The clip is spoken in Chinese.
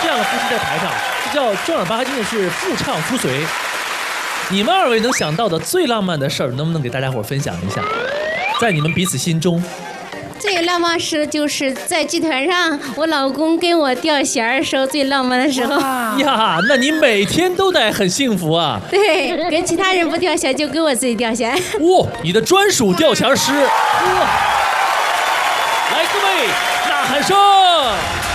这样的夫妻在台上，这叫正儿八经的是夫唱妇随。你们二位能想到的最浪漫的事儿，能不能给大家伙分享一下？在你们彼此心中， 最浪漫时就是在剧团上，我老公跟我吊弦的时候最浪漫的时候。 呀，那你每天都得很幸福啊！ 对，跟其他人不吊弦，就跟我自己吊弦。 哇，你的专属吊弦师！哇，来，各位呐喊声！